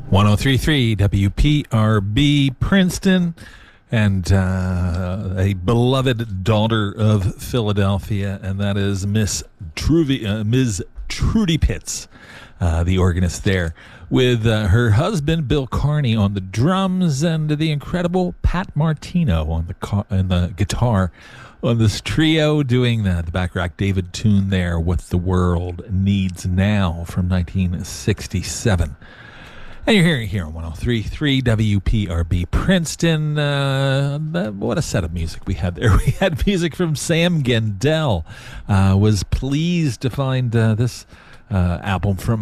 1033 WPRB Princeton, and a beloved daughter of Philadelphia, and that is Ms. Trudy Pitts, the organist there, with her husband Bill Carney on the drums and the incredible Pat Martino on the guitar on this trio, doing the Bacharach David tune there, What the World Needs Now, from 1967. And you're hearing here on 103.3 WPRB Princeton. What a set of music we had there. We had music from Sam Gendel. Was pleased to find this album from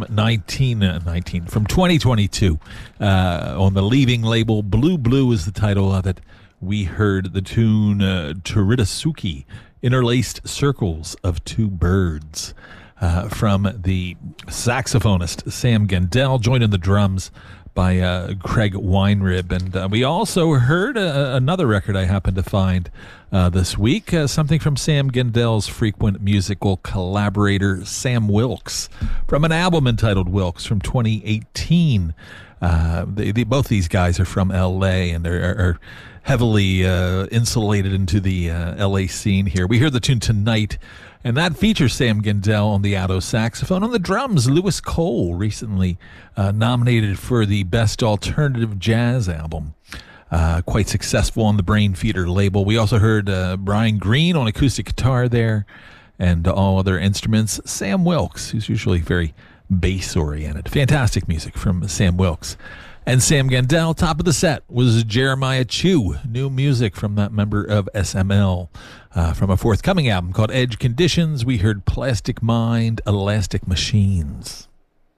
2022 on the Leaving label. Blue Blue is the title of it. We heard the tune Toritasuki, Interlaced Circles of Two Birds, from the saxophonist Sam Gendel, joined in the drums by Craig Weinrib. And we also heard another record I happened to find this week, something from Sam Gendel's frequent musical collaborator Sam Wilkes, from an album entitled Wilkes from 2018. Both these guys are from L.A. and are heavily insulated into the L.A. scene here. We hear the tune Tonight, and that features Sam Gendel on the alto saxophone. On the drums, Lewis Cole, recently nominated for the Best Alternative Jazz Album. Quite successful on the Brainfeeder label. We also heard Brian Green on acoustic guitar there, and all other instruments. Sam Wilkes, who's usually very bass-oriented. Fantastic music from Sam Wilkes. And Sam Gendel. Top of the set was Jeremiah Chew, new music from that member of SML. From a forthcoming album called Edge Conditions, we heard Plastic Mind, Elastic Machines.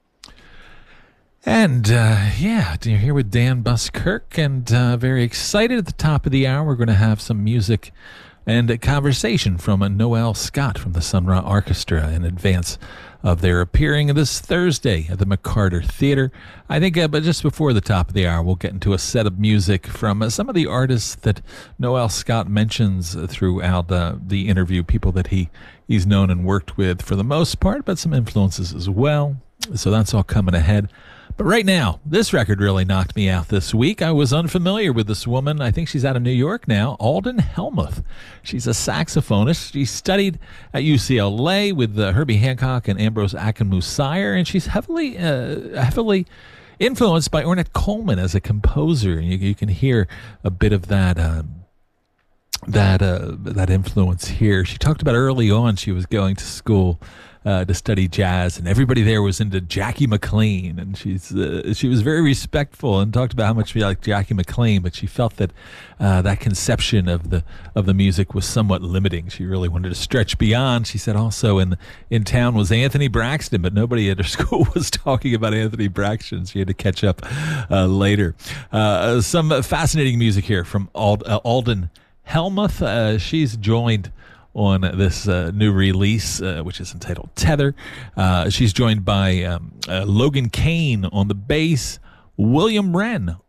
And, you're here with Dan Buskirk, and very excited at the top of the hour. We're going to have some music and a conversation from Noel Scott from the Sun Ra Orchestra in advance of their appearing this Thursday at the McCarter Theater. I think, but just before the top of the hour, we'll get into a set of music from some of the artists that Noel Scott mentions throughout the interview, people that he's known and worked with for the most part, but some influences as well. So that's all coming ahead. But right now, this record really knocked me out this week. I was unfamiliar with this woman. I think she's out of New York now, Alden Helmuth. She's a saxophonist. She studied at UCLA with Herbie Hancock and Ambrose Akinmusire, and she's heavily influenced by Ornette Coleman as a composer. You can hear a bit of that influence here. She talked about early on she was going to school to study jazz, and everybody there was into Jackie McLean, and she was very respectful and talked about how much she liked Jackie McLean, but she felt that that conception of the music was somewhat limiting. She really wanted to stretch beyond. She said also in town was Anthony Braxton, but nobody at her school was talking about Anthony Braxton. She had to catch up later. Some fascinating music here from Alden Helmuth. She's joined on this new release, which is entitled Tether. She's joined by Logan Kane on the bass, William Wren